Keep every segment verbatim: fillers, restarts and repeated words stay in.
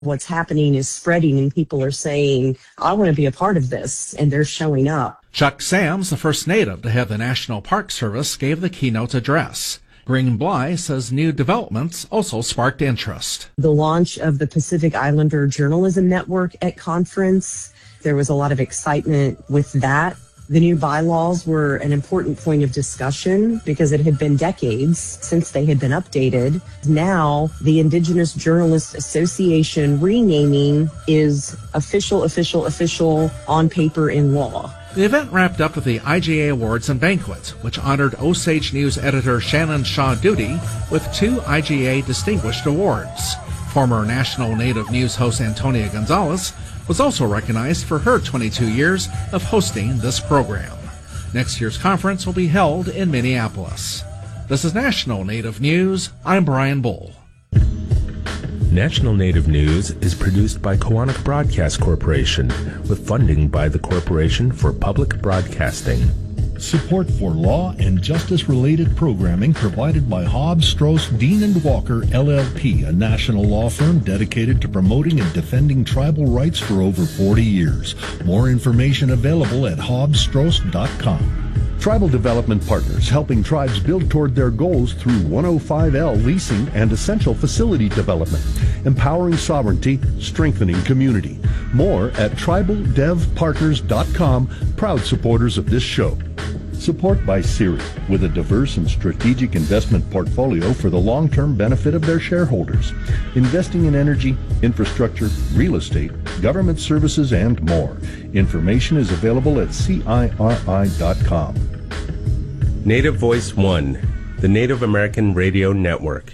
What's happening is spreading, and people are saying, I want to be a part of this, and they're showing up. Chuck Sams, the first native to head the National Park Service, gave the keynote address. Green Bly says new developments also sparked interest. The launch of the Pacific Islander Journalism Network at conference, there was a lot of excitement with that. The new bylaws were an important point of discussion because it had been decades since they had been updated. Now, the Indigenous Journalists Association renaming is official, official, official on paper in law. The event wrapped up with the I G A Awards and Banquet, which honored Osage News editor Shannon Shaw Doody with two I G A Distinguished Awards. Former National Native News host Antonia Gonzalez was also recognized for her twenty-two years of hosting this program. Next year's conference will be held in Minneapolis. This is National Native News. I'm Brian Bull. National Native News is produced by Koahnic Broadcast Corporation with funding by the Corporation for Public Broadcasting. Support for law and justice-related programming provided by Hobbs, Strauss, Dean and Walker, L L P, a national law firm dedicated to promoting and defending tribal rights for over forty years. More information available at hobbs strauss dot com. Tribal Development Partners, helping tribes build toward their goals through one oh five L leasing and essential facility development, empowering sovereignty, strengthening community. More at tribal dev partners dot com, proud supporters of this show. Support by Siri, with a diverse and strategic investment portfolio for the long-term benefit of their shareholders, investing in energy, infrastructure, real estate, government services, and more. Information is available at C I R I dot com. Native Voice One, the Native American Radio Network.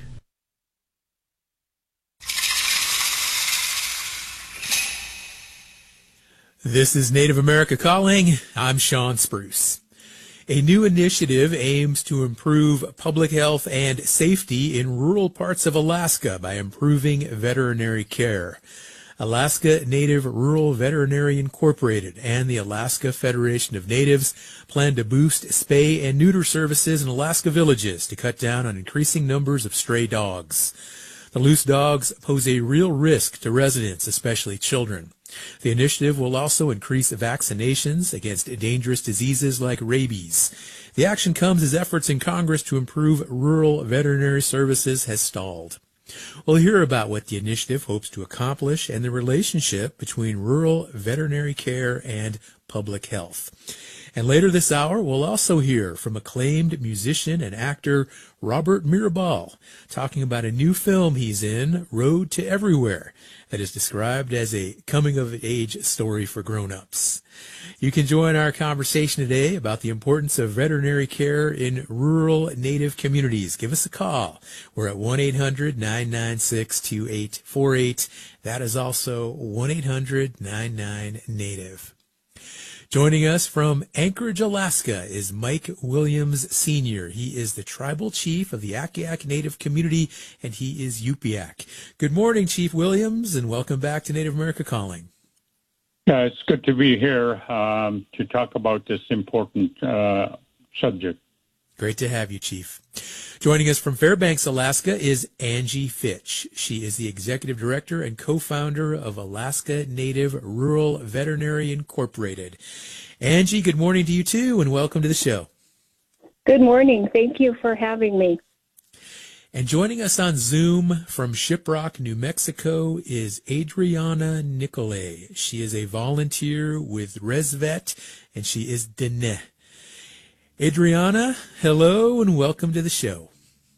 This is Native America Calling. I'm Sean Spruce. A new initiative aims to improve public health and safety in rural parts of Alaska by improving veterinary care. Alaska Native Rural Veterinary Incorporated and the Alaska Federation of Natives plan to boost spay and neuter services in Alaska villages to cut down on increasing numbers of stray dogs. The loose dogs pose a real risk to residents, especially children. The initiative will also increase vaccinations against dangerous diseases like rabies. The action comes as efforts in Congress to improve rural veterinary services has stalled. We'll hear about what the initiative hopes to accomplish and the relationship between rural veterinary care and public health. And later this hour, we'll also hear from acclaimed musician and actor Robert Mirabal talking about a new film he's in, Road to Everywhere, that is described as a coming-of-age story for grown-ups. You can join our conversation today about the importance of veterinary care in rural Native communities. Give us a call. We're at one eight hundred nine nine six two eight four eight. That is also one eight hundred nine nine Native. Joining us from Anchorage, Alaska, is Mike Williams, Senior He is the tribal chief of the Akiak Native community, and he is Yupiak. Good morning, Chief Williams, and welcome back to Native America Calling. Uh, it's good to be here um, to talk about this important uh, subject. Great to have you, Chief. Joining us from Fairbanks, Alaska, is Angie Fitch. She is the executive director and co-founder of Alaska Native Rural Veterinary Incorporated. Angie, good morning to you too, and welcome to the show. Good morning. Thank you for having me. And joining us on Zoom from Shiprock, New Mexico, is Adriana Nicolay. She is a volunteer with ResVet, and she is Dene. Adriana, hello and welcome to the show.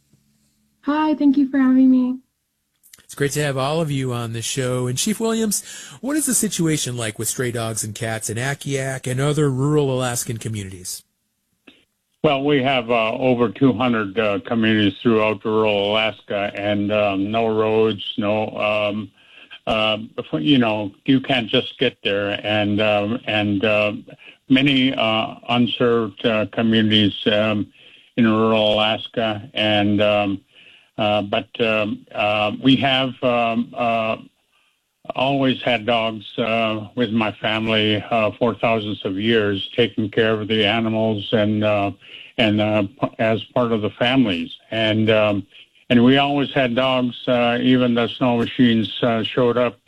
Hi, thank you for having me. It's great to have all of you on the show. And Chief Williams, what is the situation like with stray dogs and cats in Akiak and other rural Alaskan communities? Well, we have uh, over two hundred uh, communities throughout rural Alaska, and um, no roads, no, um, uh, you know, you can't just get there, and um, and uh, many uh, unserved uh, communities um, in rural Alaska, and um, uh, but um, uh, we have um, uh, always had dogs uh, with my family uh, for thousands of years, taking care of the animals and uh, and uh, as part of the families, and um, and we always had dogs. Uh, even the snow machines uh, showed up